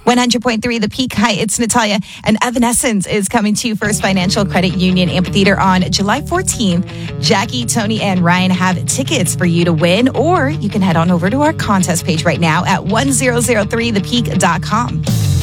100.3 The Peak. Hi, it's Natalia. And Evanescence is coming to First Financial Credit Union Amphitheater on July 14th. Jackie, Tony, and Ryan have tickets for you to win, or you can head on over to our contest page right now at 1003thepeak.com.